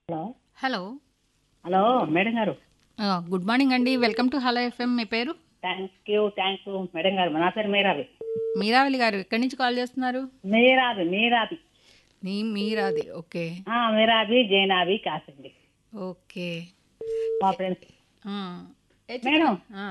Hello hello. Hello madam గారు. Good morning అండి. Welcome to hello FM. మీ పేరు? Thank you madam గారు. నా పేరు మీరాది. మీరావళి గారు. ఎక్కడి నుంచి కాల్ చేస్తున్నారు? మీరాది. మీరాది. ఓకే. మీరాది జైనాది కాసండి ఓకే. మా ఫ్రెండ్స్. ఆ, ఏ మేడం చిత్రం?